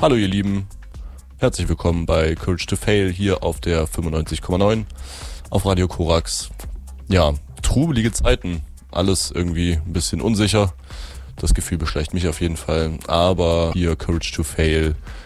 Hallo ihr Lieben, herzlich willkommen bei Courage to Fail hier auf der 95,9 auf Radio Korax. Ja, trubelige Zeiten, alles irgendwie ein bisschen unsicher. Das Gefühl beschleicht mich auf jeden Fall, aber hier Courage to Fail